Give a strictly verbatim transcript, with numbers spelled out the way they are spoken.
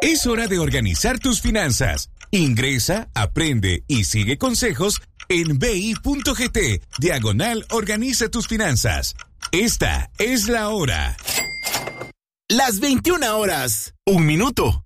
Es hora de organizar tus finanzas. Ingresa, aprende y sigue consejos en bi.gt, diagonal organiza tus finanzas. Esta es la hora. Las veintiuna horas, un minuto.